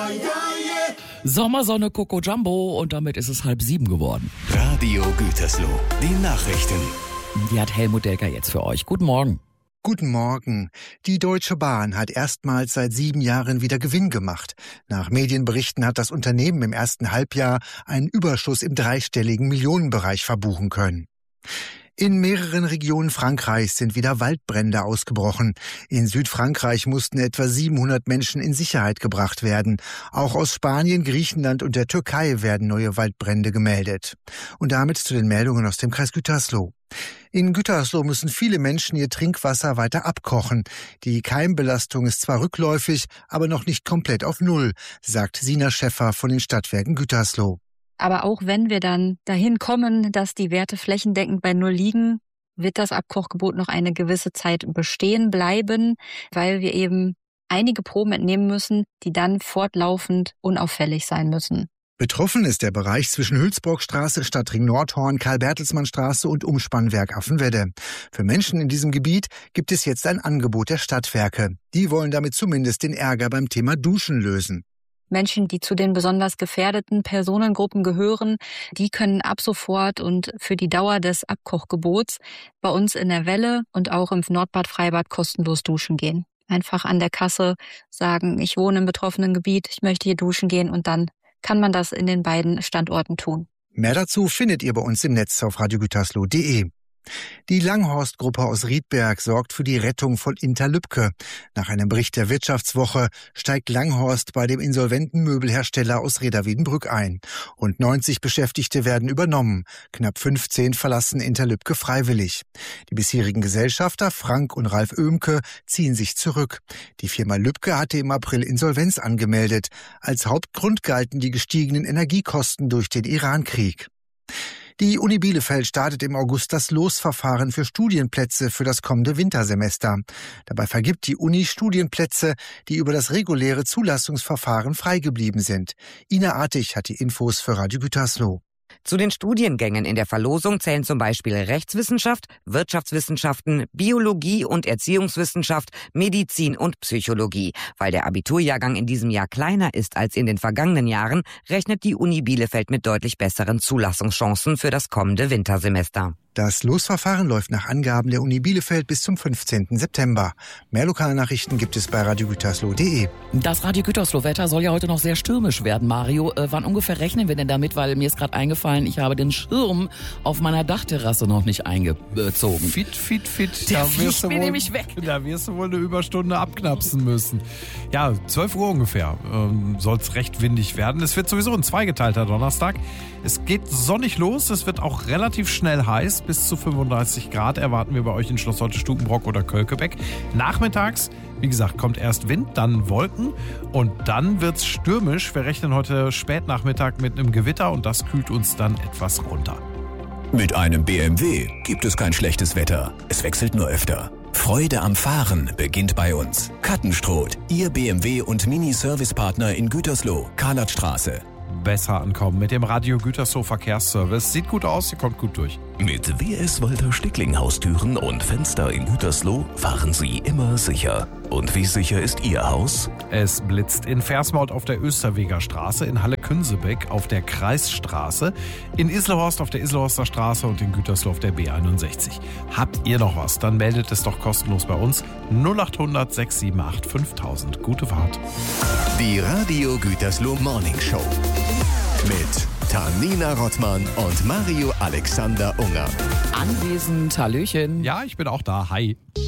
Sommersonne Coco Jumbo und damit ist es 6:30 geworden. Radio Gütersloh, die Nachrichten. Die hat Helmut Delker jetzt für euch. Guten Morgen. Guten Morgen. Die Deutsche Bahn hat erstmals seit 7 Jahren wieder Gewinn gemacht. Nach Medienberichten hat das Unternehmen im ersten Halbjahr einen Überschuss im dreistelligen Millionenbereich verbuchen können. In mehreren Regionen Frankreichs sind wieder Waldbrände ausgebrochen. In Südfrankreich mussten etwa 700 Menschen in Sicherheit gebracht werden. Auch aus Spanien, Griechenland und der Türkei werden neue Waldbrände gemeldet. Und damit zu den Meldungen aus dem Kreis Gütersloh. In Gütersloh müssen viele Menschen ihr Trinkwasser weiter abkochen. Die Keimbelastung ist zwar rückläufig, aber noch nicht komplett auf Null, sagt Sina Schäffer von den Stadtwerken Gütersloh. Aber auch wenn wir dann dahin kommen, dass die Werte flächendeckend bei 0 liegen, wird das Abkochgebot noch eine gewisse Zeit bestehen bleiben, weil wir eben einige Proben entnehmen müssen, die dann fortlaufend unauffällig sein müssen. Betroffen ist der Bereich zwischen Hülsborgstraße, Stadtring Nordhorn, Karl-Bertelsmann-Straße und Umspannwerk Affenwedde. Für Menschen in diesem Gebiet gibt es jetzt ein Angebot der Stadtwerke. Die wollen damit zumindest den Ärger beim Thema Duschen lösen. Menschen, die zu den besonders gefährdeten Personengruppen gehören, die können ab sofort und für die Dauer des Abkochgebots bei uns in der Welle und auch im Nordbad Freibad kostenlos duschen gehen. Einfach an der Kasse sagen, ich wohne im betroffenen Gebiet, ich möchte hier duschen gehen und dann kann man das in den beiden Standorten tun. Mehr dazu findet ihr bei uns im Netz auf radiogütersloh.de. Die Langhorst-Gruppe aus Riedberg sorgt für die Rettung von Interlübke. Nach einem Bericht der Wirtschaftswoche steigt Langhorst bei dem insolventen Möbelhersteller aus Reda-Wiedenbrück ein. Rund 90 Beschäftigte werden übernommen. Knapp 15 verlassen Interlübke freiwillig. Die bisherigen Gesellschafter Frank und Ralf Oehmke ziehen sich zurück. Die Firma Lübke hatte im April Insolvenz angemeldet. Als Hauptgrund galten die gestiegenen Energiekosten durch den Irankrieg. Die Uni Bielefeld startet im August das Losverfahren für Studienplätze für das kommende Wintersemester. Dabei vergibt die Uni Studienplätze, die über das reguläre Zulassungsverfahren frei geblieben sind. Ina Artig hat die Infos für Radio Gütersloh. Zu den Studiengängen in der Verlosung zählen zum Beispiel Rechtswissenschaft, Wirtschaftswissenschaften, Biologie und Erziehungswissenschaft, Medizin und Psychologie. Weil der Abiturjahrgang in diesem Jahr kleiner ist als in den vergangenen Jahren, rechnet die Uni Bielefeld mit deutlich besseren Zulassungschancen für das kommende Wintersemester. Das Losverfahren läuft nach Angaben der Uni Bielefeld bis zum 15. September. Mehr Lokalnachrichten gibt es bei radiogütersloh.de. Das Radio Gütersloh-Wetter soll ja heute noch sehr stürmisch werden, Mario. Wann ungefähr rechnen wir denn damit? Weil mir ist gerade eingefallen, ich habe den Schirm auf meiner Dachterrasse noch nicht eingezogen. Fit. Der fliegt mir nämlich weg. Da wirst du wohl eine Überstunde abknapsen müssen. Ja, 12 Uhr ungefähr soll es recht windig werden. Es wird sowieso ein zweigeteilter Donnerstag. Es geht sonnig los, es wird auch relativ schnell heiß. Bis zu 35 Grad erwarten wir bei euch in Schloss Holte-Stukenbrock oder Kölkebeck. Nachmittags, wie gesagt, kommt erst Wind, dann Wolken und dann wird's stürmisch. Wir rechnen heute Spätnachmittag mit einem Gewitter und das kühlt uns dann etwas runter. Mit einem BMW gibt es kein schlechtes Wetter. Es wechselt nur öfter. Freude am Fahren beginnt bei uns. Kattenstroth, Ihr BMW- und Mini-Servicepartner in Gütersloh, Karlatstraße. Besser ankommen mit dem Radio Gütersloh Verkehrsservice. Sieht gut aus, ihr kommt gut durch. Mit WS Walter Stickling Haustüren und Fenster in Gütersloh fahren Sie immer sicher. Und wie sicher ist Ihr Haus? Es blitzt in Versmold auf der Österweger Straße, in Halle-Künsebeck auf der Kreisstraße, in Islerhorst auf der Islerhorster Straße und in Gütersloh auf der B61. Habt ihr noch was? Dann meldet es doch kostenlos bei uns. 0800 678 5000. Gute Fahrt. Die Radio Gütersloh Morning Show. Mit Tanina Rottmann und Mario Alexander Unger. Anwesend, Hallöchen. Ja, ich bin auch da. Hi.